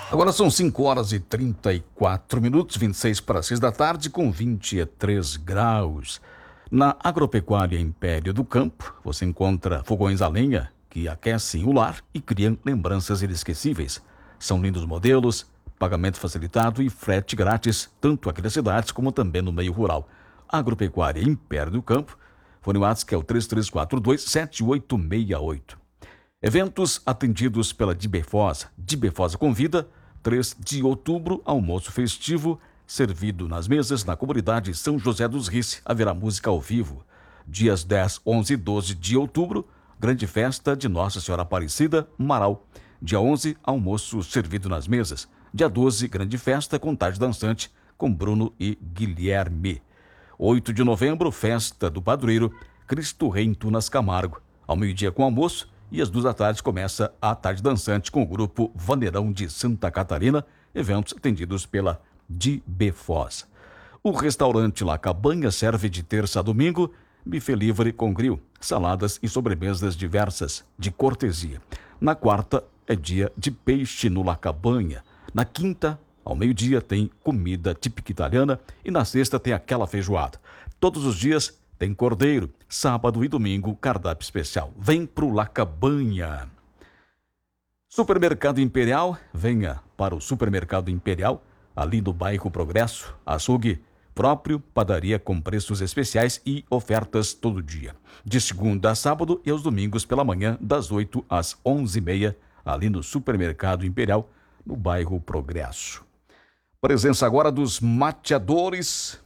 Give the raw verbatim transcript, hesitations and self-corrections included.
Agora são cinco horas e trinta e quatro minutos, vinte e seis para seis da tarde, com vinte e três graus. Na Agropecuária Império do Campo, você encontra fogões a lenha que aquecem o lar e criam lembranças inesquecíveis. São lindos modelos, pagamento facilitado e frete grátis, tanto aqui nas cidades como também no meio rural. Agropecuária Império do Campo, fone WhatsApp que é o três três quatro dois, sete oito seis oito. Eventos atendidos pela Dibefosa. Dibefosa convida, três de outubro, almoço festivo, servido nas mesas na comunidade São José dos Rice. Haverá música ao vivo. Dias dez, onze e doze de outubro, grande festa de Nossa Senhora Aparecida, Marau. Dia onze, almoço servido nas mesas. Dia doze, grande festa com tarde dançante com Bruno e Guilherme. oito de novembro, festa do padroeiro Cristo Rei em Tunas Camargo. Ao meio-dia com almoço, e às duas da tarde começa a tarde dançante com o grupo Vaneirão de Santa Catarina, eventos atendidos pela Dibefoz. O restaurante La Cabanha serve de terça a domingo, buffet livre com grill, saladas e sobremesas diversas, de cortesia. Na quarta é dia de peixe no La Cabanha. Na quinta, ao meio-dia, tem comida típica italiana e na sexta tem aquela feijoada. Todos os dias tem cordeiro, sábado e domingo, cardápio especial. Vem pro La Cabanha. Supermercado Imperial, venha para o Supermercado Imperial, ali no bairro Progresso, açougue próprio, padaria com preços especiais e ofertas todo dia. De segunda a sábado e aos domingos pela manhã, das oito às onze e meia, ali no Supermercado Imperial, no bairro Progresso. Presença agora dos mateadores.